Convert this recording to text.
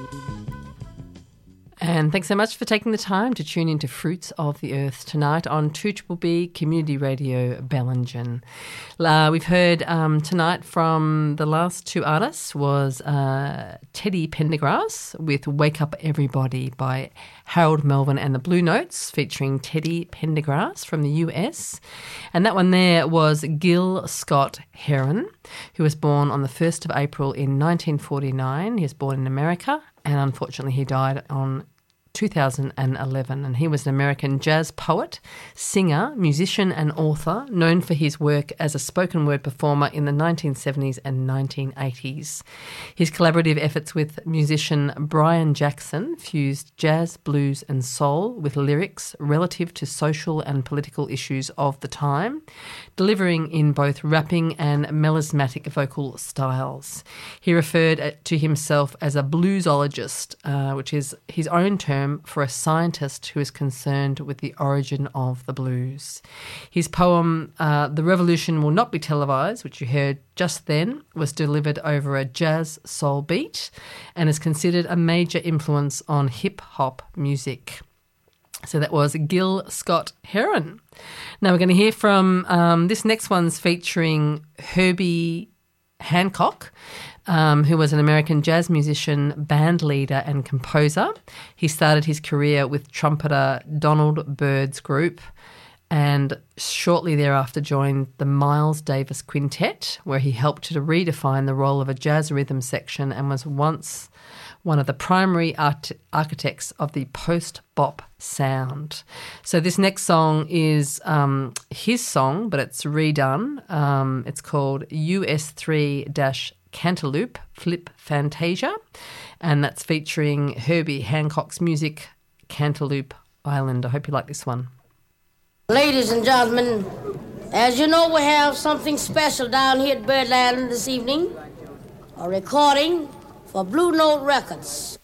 And thanks so much for taking the time to tune into Fruits of the Earth tonight on 2BBB Community Radio Bellingen. We've heard tonight from the last two artists was Teddy Pendergrass with Wake Up Everybody by Harold Melvin and the Blue Notes, featuring Teddy Pendergrass from the US. And that one there was Gil Scott Heron, who was born on the 1st of April in 1949. He was born in America, and unfortunately he died on 2011, and he was an American jazz poet, singer, musician and author, known for his work as a spoken word performer in the 1970s and 1980s. His collaborative efforts with musician Brian Jackson fused jazz, blues and soul with lyrics relative to social and political issues of the time, delivering in both rapping and melismatic vocal styles. He referred to himself as a bluesologist, which is his own term for a scientist who is concerned with the origin of the blues. His poem, The Revolution Will Not Be Televised, which you heard just then, was delivered over a jazz soul beat and is considered a major influence on hip-hop music. So that was Gil Scott Heron. Now we're going to hear from this next one's featuring Herbie Hancock, who was an American jazz musician, band leader and composer. He started his career with trumpeter Donald Byrd's group and shortly thereafter joined the Miles Davis Quintet, where he helped to redefine the role of a jazz rhythm section and was once one of the primary architects of the post-bop sound. So this next song is his song, but it's redone. It's called US3- Cantaloupe Flip Fantasia, and that's featuring Herbie Hancock's music, Cantaloupe Island. I hope you like this one. Ladies and gentlemen, as you know, we have something special down here at Birdland this evening, a recording for Blue Note Records.